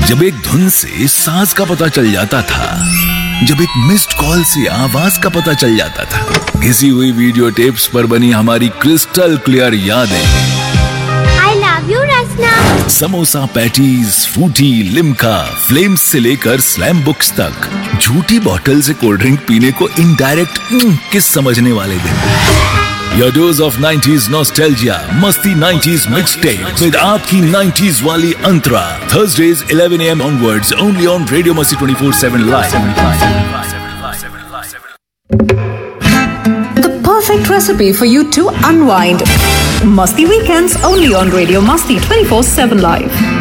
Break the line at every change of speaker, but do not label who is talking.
जब एक धुन से सांस का पता चल जाता था, जब एक मिस्ड कॉल से आवाज का पता चल जाता था, घिसी हुई वीडियो टेप्स पर बनी हमारी क्रिस्टल क्लियर यादें।
I love you, Rasna.
Samosa patties, Frooti, Limca, flames से लेकर स्लैम बुक्स तक, झूठी बोतल से कोल्ड ड्रिंक पीने को इनडायरेक्ट किस समझने वाले दिन। Your dose of 90s nostalgia, Masti 90s mixtape with आपकी 90s वाली अंतरा. Thursdays 11 AM onwards, only on Radio Masti 24/7 live.
The perfect recipe for you to unwind. Masti weekends only on Radio Masti 24/7 live.